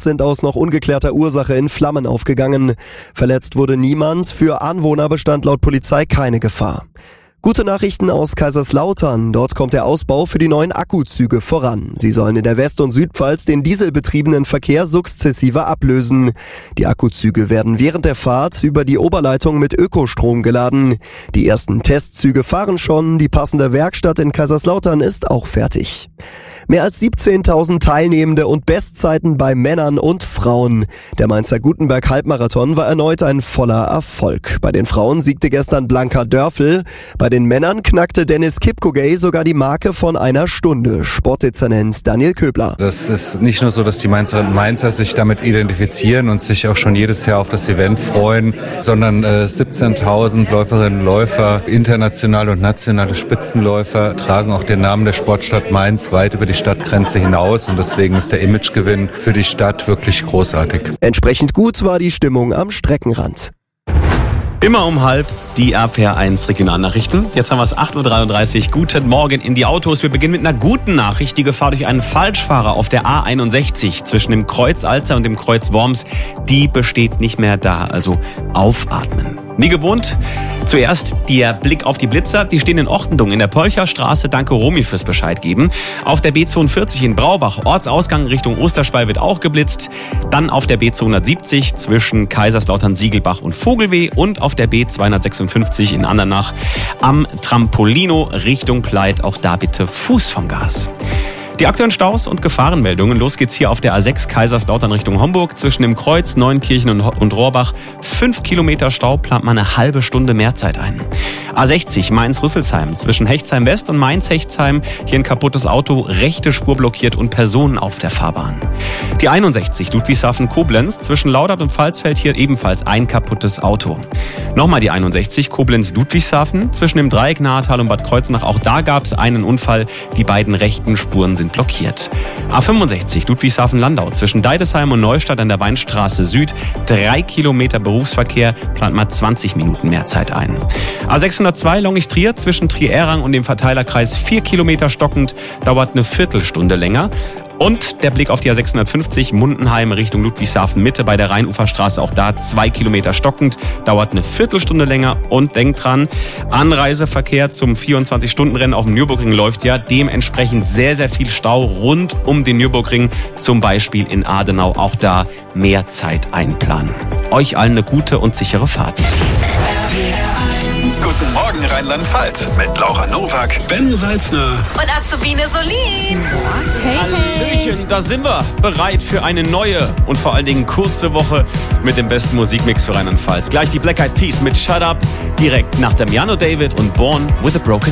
Haus sind aus noch ungeklärter Ursache in Flammen aufgegangen. Verletzt wurde niemand, für Anwohner bestand laut Polizei keine Gefahr. Gute Nachrichten aus Kaiserslautern. Dort kommt der Ausbau für die neuen Akkuzüge voran. Sie sollen in der West- und Südpfalz den dieselbetriebenen Verkehr sukzessive ablösen. Die Akkuzüge werden während der Fahrt über die Oberleitung mit Ökostrom geladen. Die ersten Testzüge fahren schon. Die passende Werkstatt in Kaiserslautern ist auch fertig. Mehr als 17.000 Teilnehmende und Bestzeiten bei Männern und Frauen. Der Mainzer Gutenberg-Halbmarathon war erneut ein voller Erfolg. Bei den Frauen siegte gestern Blanka Dörfel. Bei den Männern knackte Dennis Kipkogay sogar die Marke von einer Stunde. Sportdezernent Daniel Köbler. Das ist nicht nur so, dass die Mainzerinnen und Mainzer sich damit identifizieren und sich auch schon jedes Jahr auf das Event freuen, sondern 17.000 Läuferinnen und Läufer, internationale und nationale Spitzenläufer, tragen auch den Namen der Sportstadt Mainz weit über die Stadtgrenze hinaus und deswegen ist der Imagegewinn für die Stadt wirklich großartig. Entsprechend gut war die Stimmung am Streckenrand. Immer um 12:30 die RPR1 Regionalnachrichten. Jetzt haben wir es 8.33 Uhr. Guten Morgen in die Autos. Wir beginnen mit einer guten Nachricht. Die Gefahr durch einen Falschfahrer auf der A61 zwischen dem Kreuz Alzer und dem Kreuz Worms, die besteht nicht mehr da. Also aufatmen. Wie gewohnt, zuerst der Blick auf die Blitzer. Die stehen in Ortendung in der Polcherstraße. Danke Romy fürs Bescheid geben. Auf der B42 in Braubach, Ortsausgang Richtung Osterspey wird auch geblitzt. Dann auf der B270 zwischen Kaiserslautern, Siegelbach und Vogelweh und auf der B256 in Andernach am Trampolino Richtung Pleit. Auch da bitte Fuß vom Gas. Die aktuellen Staus und Gefahrenmeldungen. Los geht's hier auf der A6 Kaiserslautern Richtung Homburg. Zwischen dem Kreuz, Neunkirchen und Rohrbach 5 Kilometer Stau, plant man eine halbe Stunde mehr Zeit ein. A60 Mainz-Rüsselsheim zwischen Hechtsheim West und Mainz-Hechtsheim. Hier ein kaputtes Auto, rechte Spur blockiert und Personen auf der Fahrbahn. Die 61 Ludwigshafen-Koblenz zwischen Laudert und Pfalzfeld. Hier ebenfalls ein kaputtes Auto. Nochmal die 61 Koblenz-Ludwigshafen zwischen dem Dreieck Nahetal und Bad Kreuznach. Auch da gab es einen Unfall. Die beiden rechten Spuren sind blockiert. A65 Ludwigshafen-Landau zwischen Deidesheim und Neustadt an der Weinstraße Süd. 3 Kilometer Berufsverkehr, plant mal 20 Minuten mehr Zeit ein. A602 Longich-Trier zwischen Trier-Errang und dem Verteilerkreis 4 Kilometer stockend, dauert eine Viertelstunde länger. Und der Blick auf die A650 Mundenheim Richtung Ludwigshafen Mitte bei der Rheinuferstraße, auch da 2 Kilometer stockend, dauert eine Viertelstunde länger. Und denkt dran, Anreiseverkehr zum 24-Stunden-Rennen auf dem Nürburgring läuft ja, dementsprechend sehr, sehr viel Stau rund um den Nürburgring, zum Beispiel in Adenau, auch da mehr Zeit einplanen. Euch allen eine gute und sichere Fahrt. Guten Morgen Rheinland-Pfalz mit Laura Nowak, Ben Salzner und Azubine Solin. Hallöchen, da sind wir bereit für eine neue und vor allen Dingen kurze Woche mit dem besten Musikmix für Rheinland-Pfalz. Gleich die Black Eyed Peas mit Shut Up, direkt nach Damiano David und Born with a Broken